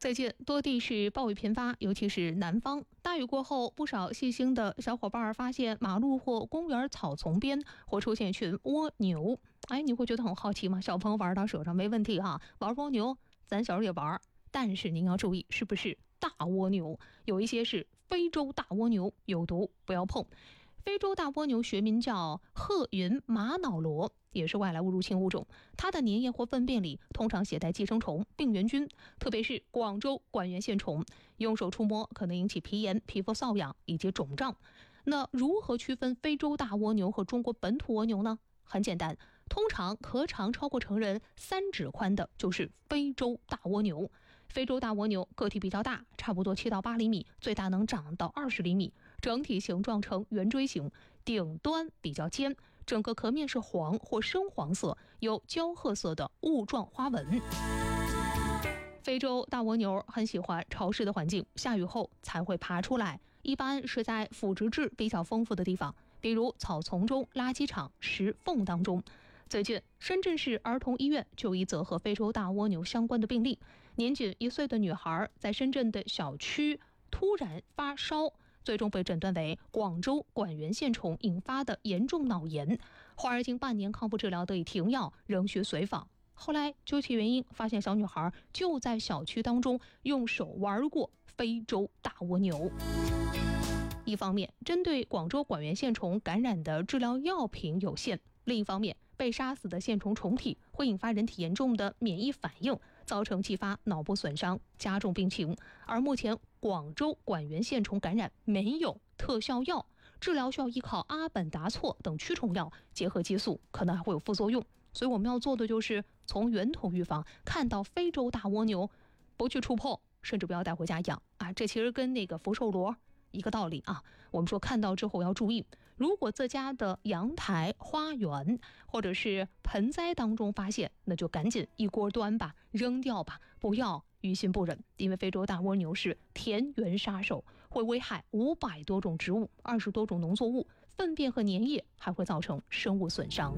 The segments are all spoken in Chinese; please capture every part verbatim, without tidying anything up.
最近多地是暴雨频发，尤其是南方。大雨过后，不少细心的小伙伴发现马路或公园草丛边会出现一群蜗牛。哎，你会觉得很好奇吗？小朋友玩到手上没问题哈，玩蜗牛咱小时候也玩，但是您要注意是不是大蜗牛，有一些是非洲大蜗牛，有毒，不要碰。非洲大蜗牛学名叫褐云玛瑙螺，也是外来物入侵物种。它的粘液或粪便里通常携带寄生虫、病原菌，特别是广州管源线虫，用手触摸可能引起皮炎、皮肤瘙痒以及肿胀。那如何区分非洲大蜗牛和中国本土蜗牛呢？很简单，通常壳长超过成人三指宽的就是非洲大蜗牛。非洲大蜗牛个体比较大，差不多七到八厘米，最大能长到二十厘米，整体形状呈圆锥形，顶端比较尖，整个壳面是黄或深黄色，有焦褐色的雾状花纹。非洲大蜗牛很喜欢潮湿的环境，下雨后才会爬出来，一般是在腐殖质比较丰富的地方，比如草丛中、垃圾场、石缝当中。最近，深圳市儿童医院就有一则和非洲大蜗牛相关的病例，年仅一岁的女孩在深圳的小区突然发烧，最终被诊断为广州管源线虫引发的严重脑炎，后而经半年康复治疗得以停药，仍需随访。后来究其原因，发现小女孩就在小区当中用手玩过非洲大蜗牛。一方面，针对广州管源线虫感染的治疗药品有限，另一方面，被杀死的线虫虫体会引发人体严重的免疫反应，造成继发脑部损伤，加重病情。而目前广州管源线虫感染没有特效药，治疗需要依靠阿本达唑等驱虫药，结合激素可能还会有副作用。所以我们要做的就是从源头预防，看到非洲大蜗牛不去触碰，甚至不要带回家养啊！这其实跟那个福寿螺一个道理啊。我们说看到之后要注意，如果自家的阳台、花园或者是盆栽当中发现，那就赶紧一锅端吧，扔掉吧，不要于心不忍。因为非洲大蜗牛是田园杀手，会危害五百多种植物、二十多种农作物，粪便和粘液还会造成生物损伤。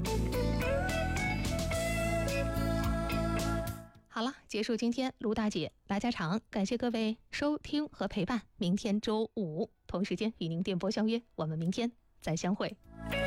好了，结束今天卢大姐来家常，感谢各位收听和陪伴。明天周五同时间与您电波相约，我们明天再相会。